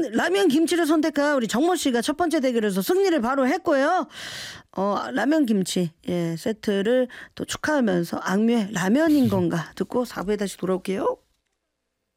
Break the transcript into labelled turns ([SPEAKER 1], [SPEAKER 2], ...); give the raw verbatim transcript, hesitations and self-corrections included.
[SPEAKER 1] 라면 김치를 선택한 우리 정모 씨가 첫 번째 대결에서 승리를 바로 했고요. 어, 라면 김치 예, 세트를 또 축하하면서 악뮤의 라면인 건가 듣고 사 부에 다시 돌아올게요.